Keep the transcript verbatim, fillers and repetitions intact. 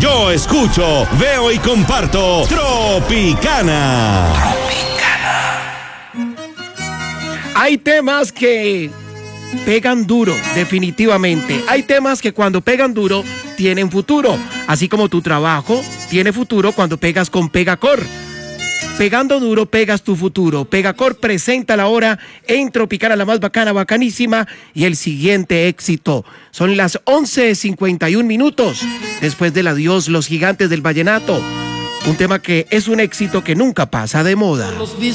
Yo escucho, veo y comparto Tropicana. Tropicana. Hay temas que pegan duro, definitivamente. Hay temas que cuando pegan duro tienen futuro, así como tu trabajo tiene futuro cuando pegas con Pegacor. Pegando duro, pegas tu futuro. Pegacor presenta la hora en Tropicana, la más bacana, bacanísima, y el siguiente éxito. Son las once cincuenta y un minutos después del adiós, Los Gigantes del Vallenato. Un tema que es un éxito que nunca pasa de moda.